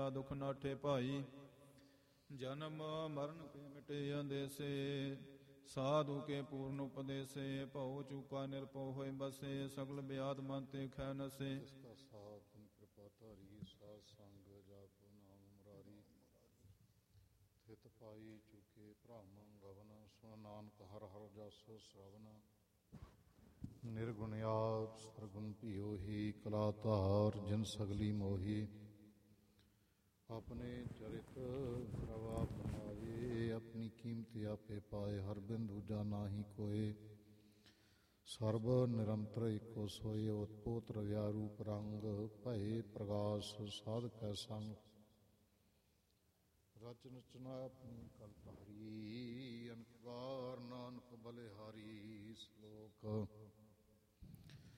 ਮਿਟਿਆ ਦੁਖ ਨਾਠੇ ਭਾਈ। ਜਨਮ ਮਰਨ ਕੇ ਮਿਟੇ ਅੰਦੇਸੇ, ਸਾਧੂ ਕੇ ਪੂਰਨ ਉਪਦੇਸੇ। ਭਉ ਚੂਕਾ ਨਿਰਭਉ ਹੋਇ ਬਸੇ, ਸਗਲ ਬਿਆਦ ਮਨ ਤੇ ਖੈ ਨਸੇ। ਇਸਕਾ ਸਾਧ ਤੁਮ ਕਿਰਪਾ ਧਾਰੀ, ਸਾਧ ਸੰਗ ਜਪ ਨਾਮ ਮੁਰਾਰੀ। ਥਿਤ ਪਾਈ ਚੁਕੇ ਭ੍ਰਮ ਗਵਨ, ਸੁਣ ਨਾਨਕ ਹਰ ਹਰ ਜਸ ਸ਼ਰਵਨ। ਨਿਰਗੁਣਿਆਪ ਸਰਗੁਣ ਭਿਓਹੀ, ਕਲਾ ਧਾਰ ਜਿਨ ਸਗਲੀ ਮੋਹੀ। ਆਪਣੇ ਚਰਿਤ ਪ੍ਰਵਾ ਬਣਾਏ, ਆਪਣੀ ਕੀਮਤ ਆਪੇ ਪਾਏ। ਹਰ ਬਿੰਦ ਦੂਜਾ ਨਾਹੀ ਕੋਏ, ਸਰਬ ਨਿਰੰਤਰ ਏਕੋ ਸੋਏ। ਓਤਪੋਤ ਰਵਿਆ ਰੂਪ ਰੰਗ, ਭਏ ਪ੍ਰਗਾਸ ਸਾਧ ਕੈ ਸੰਗ। ਰਚਨ ਰਚਨਾ ਆਪਣੀ ਕਲਪਹਾਰੀ, ਅਨਕਵਾਰ ਨਾਨਕ ਬਲਿਹਾਰੀ। ਸ਼ਲੋਕ